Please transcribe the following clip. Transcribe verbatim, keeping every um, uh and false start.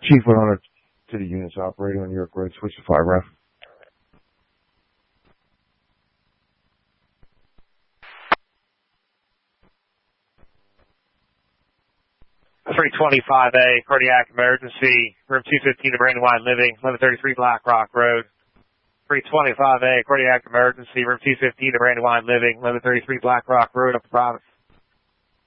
Chief one hundred to the units operating on New York Road, switch to five ref. three twenty-five A, cardiac emergency, room two fifteen to Brandywine Living, eleven thirty-three Black Rock Road. three twenty-five A, cardiac emergency, room two fifteen to Brandywine Living, eleven thirty-three Black Rock Road, up to Providence.